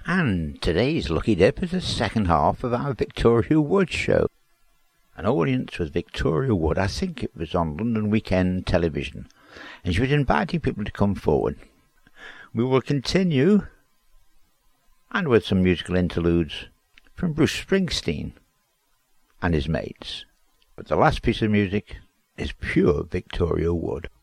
And today's Lucky Dip is the second half of our Victoria Wood show. An audience was Victoria Wood. I think it was on London Weekend Television, and she was inviting people to come forward. We will continue, and with some musical interludes from Bruce Springsteen and his mates. But the last piece of music is pure Victoria Wood.